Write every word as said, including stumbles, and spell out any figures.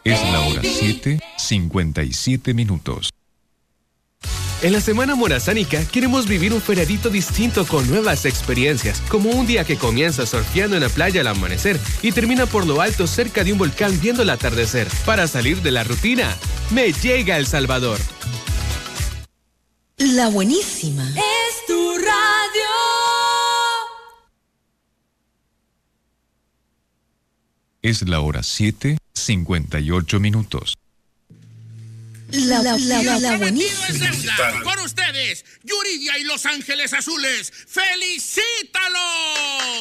Es la hora siete, cincuenta y siete minutos. En la Semana Morazánica queremos vivir un feriadito distinto con nuevas experiencias, como un día que comienza surfeando en la playa al amanecer y termina por lo alto cerca de un volcán viendo el atardecer. Para salir de la rutina, me llega El Salvador. La buenísima. Es tu radio. Es la hora siete, cincuenta y ocho minutos. La, la, la, la, la buenísima. Es deuda. Con ustedes, Yuridia y Los Ángeles Azules. ¡Felicítalo!